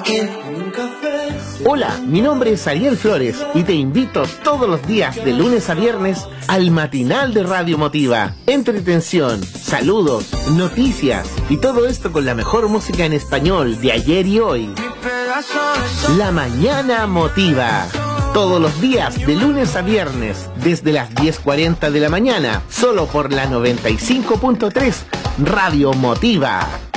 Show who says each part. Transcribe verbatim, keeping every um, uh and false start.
Speaker 1: Hola, mi nombre es Ariel Flores y te invito todos los días de lunes a viernes al matinal de Radio Motiva. Entretención, saludos, noticias y todo esto con la mejor música en español de ayer y hoy. La Mañana Motiva. Todos los días de lunes a viernes desde las diez cuarenta de la mañana, solo por la noventa y cinco punto tres Radio Motiva.